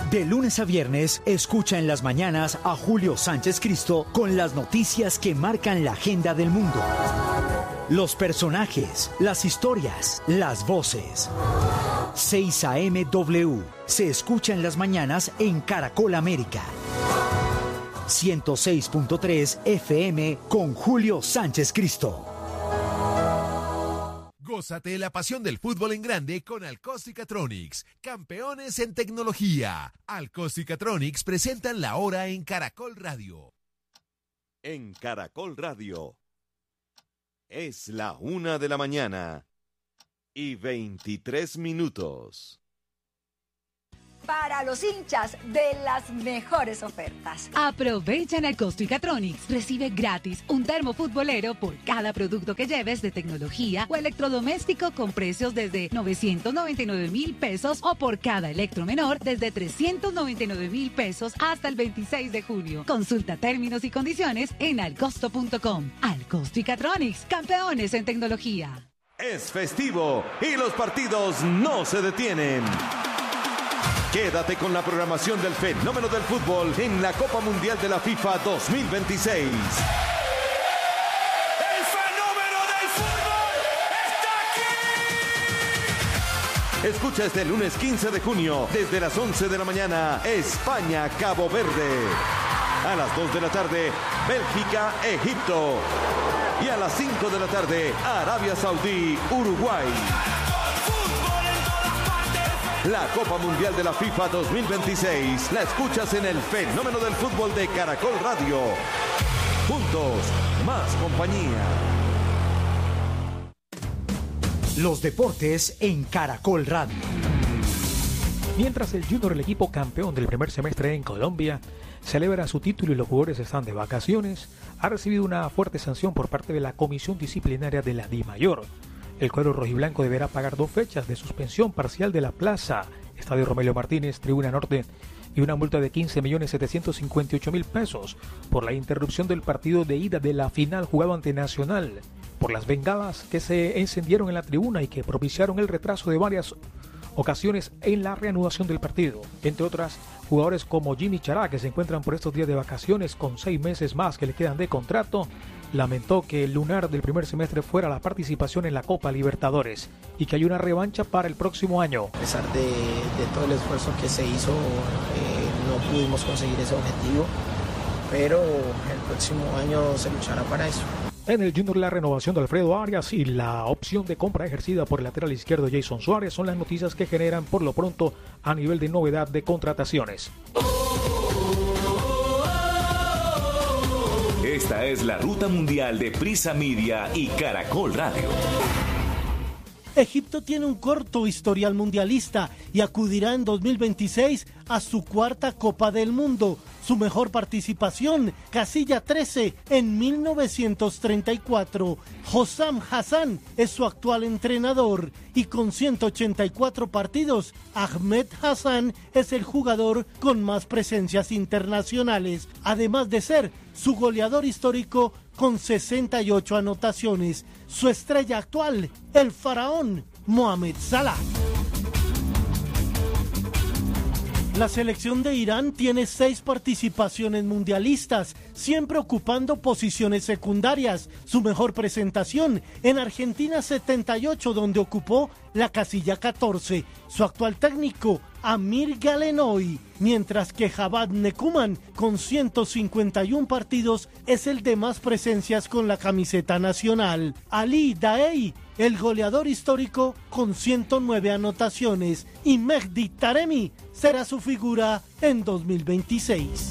De lunes a viernes, escucha en las mañanas a Julio Sánchez Cristo con las noticias que marcan la agenda del mundo. Los personajes, las historias, las voces. 6 a.m. W. Se escucha en las mañanas en Caracol América. 106.3 FM con Julio Sánchez Cristo. Gózate la pasión del fútbol en grande con Alcostica-Tronics, campeones en tecnología. Alcostica-Tronics presentan la hora en Caracol Radio. En Caracol Radio es la 1:00 y 23 minutos. Para los hinchas de las mejores ofertas. Aprovecha en Alcostica-Tronics. Recibe gratis un termo futbolero por cada producto que lleves de tecnología o electrodoméstico con precios desde 999,000 pesos o por cada electromenor desde 399,000 pesos hasta el 26 de junio. Consulta términos y condiciones en alcosto.com. Alcostica-Tronics, campeones en tecnología. Es festivo y los partidos no se detienen. Quédate con la programación del fenómeno del fútbol en la Copa Mundial de la FIFA 2026. ¡El fenómeno del fútbol está aquí! Escucha este lunes 15 de junio, desde las 11 de la mañana, España-Cabo Verde. A las 2 de la tarde, Bélgica-Egipto. Y a las 5 de la tarde, Arabia Saudí-Uruguay. La Copa Mundial de la FIFA 2026 la escuchas en el fenómeno del fútbol de Caracol Radio. Juntos, más compañía. Los deportes en Caracol Radio. Mientras el Junior, el equipo campeón del primer semestre en Colombia, celebra su título y los jugadores están de vacaciones, ha recibido una fuerte sanción por parte de la Comisión Disciplinaria de la DIMAYOR. El cuadro rojiblanco deberá pagar 2 fechas de suspensión parcial de la plaza, Estadio Romelio Martínez, Tribuna Norte, y una multa de 15.758.000 pesos por la interrupción del partido de ida de la final jugado ante Nacional, por las bengalas que se encendieron en la tribuna y que propiciaron el retraso de varias ocasiones en la reanudación del partido. Entre otras, jugadores como Jimmy Chará, que se encuentran por estos días de vacaciones con 6 meses más que le quedan de contrato, lamentó que el lunar del primer semestre fuera la participación en la Copa Libertadores y que hay una revancha para el próximo año. A pesar de todo el esfuerzo que se hizo, no pudimos conseguir ese objetivo, pero el próximo año se luchará para eso. En el Junior, la renovación de Alfredo Arias y la opción de compra ejercida por el lateral izquierdo Jason Suárez son las noticias que generan por lo pronto a nivel de novedad de contrataciones. Esta es la ruta mundial de Prisa Media y Caracol Radio. Egipto tiene un corto historial mundialista y acudirá en 2026 a su 4ª Copa del Mundo. Su mejor participación, casilla 13 en 1934. Hossam Hassan es su actual entrenador y con 184 partidos, Ahmed Hassan es el jugador con más presencias internacionales, además de ser su goleador histórico con 68 anotaciones. Su estrella actual, el faraón Mohamed Salah. La selección de Irán tiene 6 participaciones mundialistas, siempre ocupando posiciones secundarias. Su mejor presentación en Argentina 78, donde ocupó la casilla 14. Su actual técnico, Amir Galenoy, mientras que Javad Nekuman, con 151 partidos, es el de más presencias con la camiseta nacional. Ali Daei, el goleador histórico, con 109 anotaciones, y Mehdi Taremi será su figura en 2026.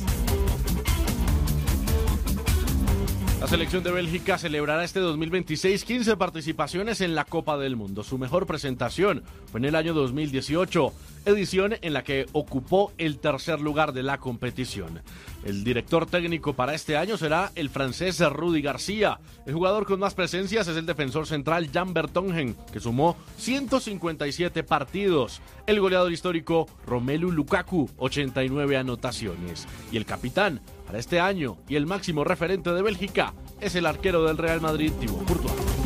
La selección de Bélgica celebrará este 2026 15 participaciones en la Copa del Mundo. Su mejor presentación fue en el año 2018, edición en la que ocupó el 3er lugar de la competición. El director técnico para este año será el francés Rudy García. El jugador con más presencias es el defensor central Jan Vertonghen, que sumó 157 partidos. El goleador histórico Romelu Lukaku, 89 anotaciones. Y el capitán para este año y el máximo referente de Bélgica es el arquero del Real Madrid, Thibaut Courtois.